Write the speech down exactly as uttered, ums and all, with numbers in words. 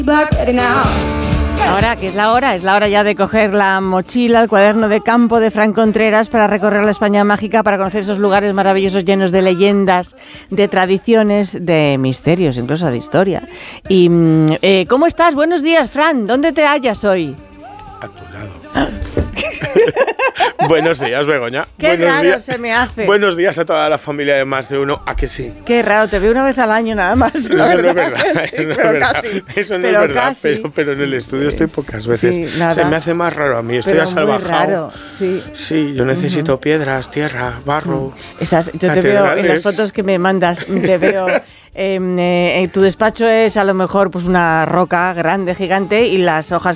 Ahora, que es la hora, es la hora ya de coger la mochila, el cuaderno de campo de Fran Contreras para recorrer la España mágica, para conocer esos lugares maravillosos llenos de leyendas, de tradiciones, de misterios, incluso de historia. Y eh, ¿cómo estás? Buenos días, Fran. ¿Dónde te hallas hoy? A tu lado. Buenos días, Begoña. Qué Buenos raro días. se me hace. Buenos días a toda la familia de Más de Uno. ¿A que sí? Qué raro, te veo una vez al año nada más. Eso no es verdad. Sí, Eso no pero es verdad. casi, Eso no pero es verdad. casi. Pero, pero en el estudio estoy pocas veces. Sí, nada. Se me hace más raro a mí. Estoy Pero asalvajado. muy raro, sí. Sí, yo necesito uh-huh. piedras, tierra, barro. Esas, yo te veo en las fotos que me mandas, te veo. Eh, eh, tu despacho es a lo mejor pues una roca grande, gigante, y las hojas